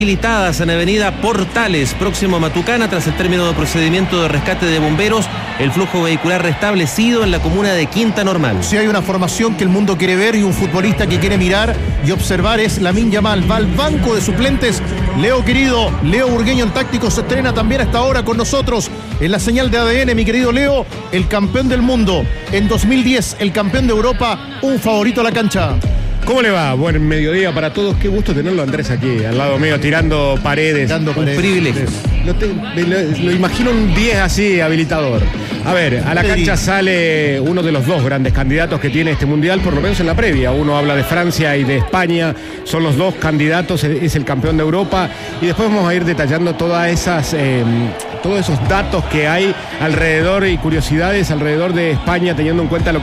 Habilitadas en avenida Portales, próximo a Matucana, tras el término de procedimiento de rescate de bomberos, el flujo vehicular restablecido en la comuna de Quinta Normal. Si hay una formación que el mundo quiere ver y un futbolista que quiere mirar y observar es Lamine Yamal. Va al banco de suplentes. Leo querido, Leo Burgueño, el táctico, se estrena también hasta ahora con nosotros en la señal de ADN, mi querido Leo, el campeón del mundo en 2010, el campeón de Europa, un favorito a la cancha. ¿Cómo le va? Buen mediodía para todos. Qué gusto tenerlo, Andrés, aquí al lado mío, tirando paredes. Un privilegio. Lo imagino un 10 así, habilitador. A ver, a la cancha sale uno de los dos grandes candidatos que tiene este mundial, por lo menos en la previa. Uno habla de Francia y de España. Son los dos candidatos, es el campeón de Europa. Y después vamos a ir detallando todas esas... todos esos datos que hay alrededor y curiosidades alrededor de España, teniendo en cuenta lo